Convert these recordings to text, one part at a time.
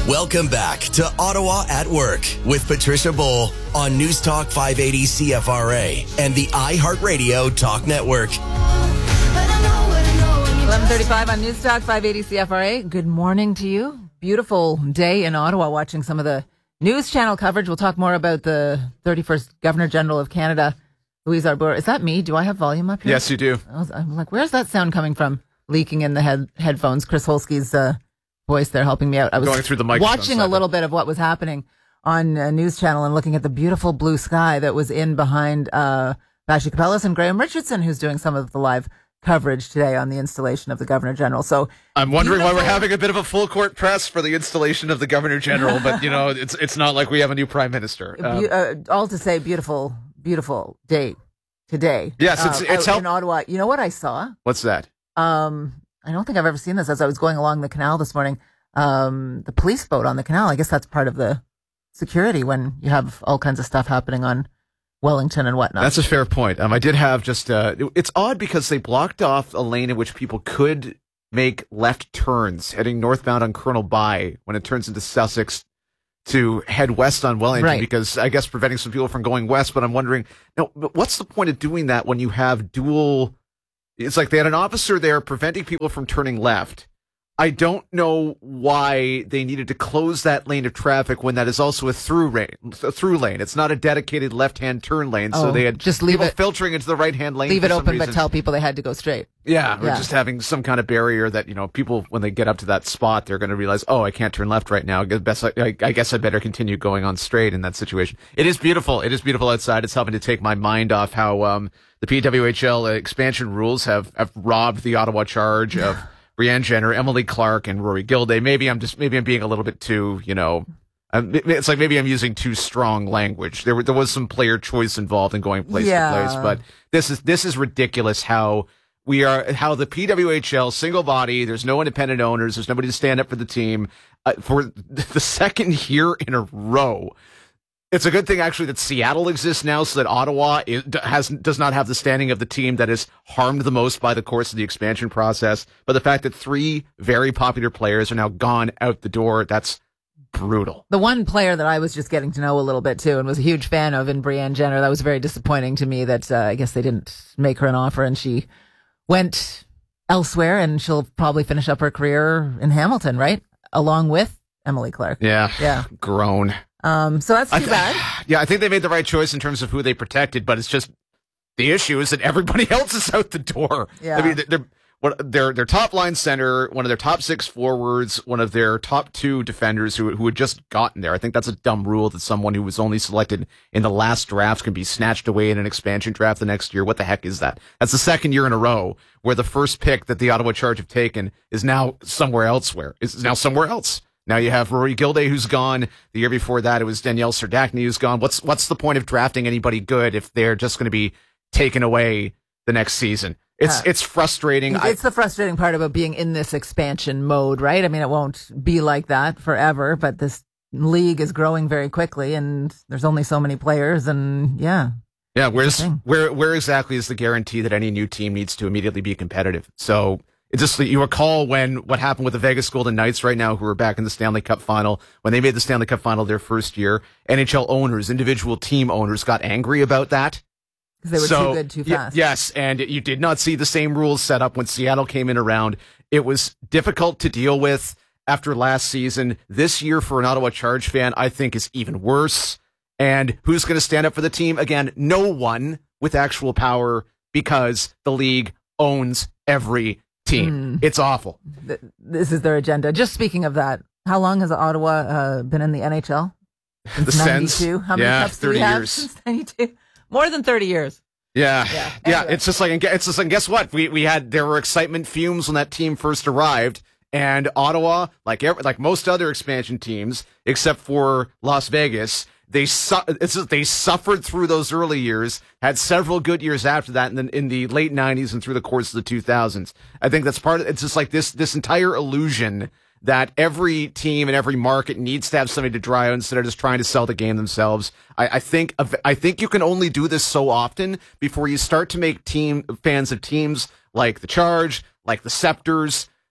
Welcome back to Ottawa at Work with Patricia Bowl on News Talk 580 CFRA and the iHeartRadio Talk Network. 11:35 on News Talk 580 CFRA. Good morning to you. Beautiful day in Ottawa, watching some of the news channel coverage. We'll talk more about the 31st Governor General of Canada, Louise Arbour. Is that me? Do I have volume up here? Yes, you do. I'm like, where's that sound coming from? Leaking in the headphones. Chris Holsky's voice there helping me out. I was going through the microphone watching a little bit of what was happening on a news channel and looking at the beautiful blue sky that was in behind Vassy Kapelos and Graham Richardson, who's doing some of the live coverage today on the installation of the Governor General. So I'm wondering why we're having a bit of a full court press for the installation of the Governor General, but you know, it's not like we have a new Prime Minister. All to say, beautiful day today. Yes, it's in Ottawa. You know what I saw? What's that? I don't think I've ever seen this. As I was going along the canal this morning, the police boat on the canal. I guess that's part of the security when you have all kinds of stuff happening on Wellington and whatnot. That's a fair point. I did have just, it's odd because they blocked off a lane in which people could make left turns heading northbound on Colonel By when it turns into Sussex to head west on Wellington, right, because I guess preventing some people from going west. But I'm wondering, what's the point of doing that when you have dual? It's like they had an officer there preventing people from turning left. I don't know why they needed to close that lane of traffic when that is also a through lane. It's not a dedicated left-hand turn lane, so they had just leave people it filtering into the right-hand lane. Leave it open, reason. But tell people they had to go straight. Yeah, or just having some kind of barrier that, people, when they get up to that spot, they're going to realize, oh, I can't turn left right now. I guess I better continue going on straight in that situation. It is beautiful. It is beautiful outside. It's helping to take my mind off how the PWHL expansion rules have robbed the Ottawa Charge of Brianne Jenner, Emily Clark, and Rory Gilday. Maybe I'm being a little bit too, it's like maybe I'm using too strong language. There was some player choice involved in going place to place, but this is ridiculous how the PWHL single body, there's no independent owners, there's nobody to stand up for the team for the second year in a row. It's a good thing, actually, that Seattle exists now so that Ottawa does not have the standing of the team that is harmed the most by the course of the expansion process. But the fact that 3 very popular players are now gone out the door, that's brutal. The one player that I was just getting to know a little bit, too, and was a huge fan of in Brianne Jenner, that was very disappointing to me that I guess they didn't make her an offer and she went elsewhere, and she'll probably finish up her career in Hamilton, right? Along with Emily Clark. Yeah. Grown. So that's too bad. Yeah, I think they made the right choice in terms of who they protected, but it's just the issue is that everybody else is out the door. Yeah. I mean, their top line center, one of their top 6 forwards, one of their top 2 defenders who had just gotten there. I think that's a dumb rule that someone who was only selected in the last draft can be snatched away in an expansion draft the next year. What the heck is that? That's the second year in a row where the first pick that the Ottawa Charge have taken is now somewhere else. Now you have Rory Gilday, who's gone. The year before that, it was Danielle Serdachny, who's gone. What's the point of drafting anybody good if they're just going to be taken away the next season? It's frustrating. It's the frustrating part about being in this expansion mode, right? I mean, it won't be like that forever, but this league is growing very quickly, and there's only so many players, and yeah. Yeah, where exactly is the guarantee that any new team needs to immediately be competitive? So it's just, you recall what happened with the Vegas Golden Knights right now, who are back in the Stanley Cup final. When they made the Stanley Cup final their first year, NHL owners, individual team owners got angry about that. Because they were too good too fast. Yes, and you did not see the same rules set up when Seattle came in around. It was difficult to deal with after last season. This year for an Ottawa Charge fan, I think is even worse. And who's going to stand up for the team? Again, no one with actual power, because the league owns every team. It's awful. This is their agenda. Just speaking of that, how long has Ottawa been in the NHL? Since the Sens? 92? How many cups 30 do we have years. since 92? More than 30 years. Yeah. Anyway. It's just like, guess what? There were excitement fumes when that team first arrived, and Ottawa, like most other expansion teams, except for Las Vegas, they suffered through those early years, had several good years after that, and then in the late 90s and through the course of the 2000s. I think that's part of it's just like this entire illusion that every team and every market needs to have somebody to dry out instead of just trying to sell the game themselves. I think you can only do this so often before you start to make fans of teams like the Charge, like the Scepters,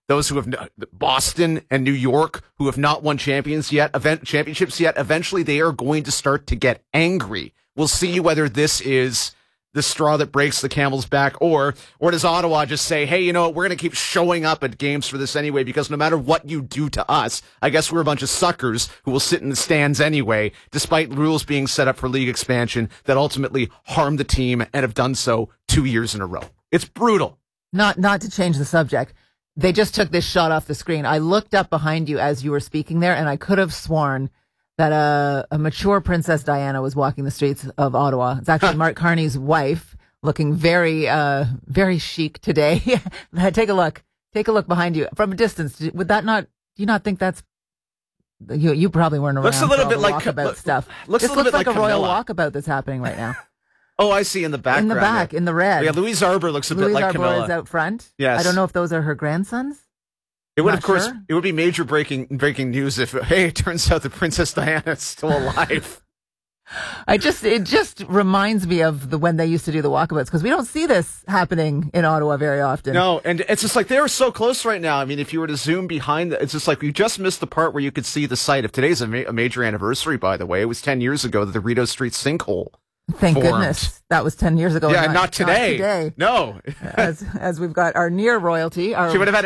those who have Boston and New York, who have not won championships yet, eventually they are going to start to get angry. We'll see whether this is the straw that breaks the camel's back, or does Ottawa just say, hey, you know what, we're going to keep showing up at games for this anyway, because no matter what you do to us, I guess we're a bunch of suckers who will sit in the stands anyway, despite rules being set up for league expansion that ultimately harm the team and have done so 2 years in a row. It's brutal. Not to change the subject. They just took this shot off the screen. I looked up behind you as you were speaking there, and I could have sworn that a mature Princess Diana was walking the streets of Ottawa. It's actually Mark Carney's wife, looking very, very chic today. Take a look. Take a look behind you from a distance. Would that not? Do you not think that's? You probably weren't around. Looks a little bit like walkabout stuff. Looks this a little looks bit like a royal Camilla. walkabout that's happening right now. Oh, I see in the background. In the back, in the red. Yeah, Louise Arbour looks a bit like Louise Arbour Camilla. is out front. Yes. I don't know if those are her grandsons. It would, Not of course, sure. It would be major breaking news if, hey, it turns out that Princess Diana is still alive. It just reminds me of when they used to do the walkabouts, because we don't see this happening in Ottawa very often. No, and it's just like they're so close right now. I mean, if you were to zoom behind, it's just like we just missed the part where you could see the site. If today's a major anniversary, by the way, it was 10 years ago that the Rideau Street sinkhole Thank formed. goodness. That was 10 years ago. Yeah, not today. Not today. No. As we've got our near royalty. She would have had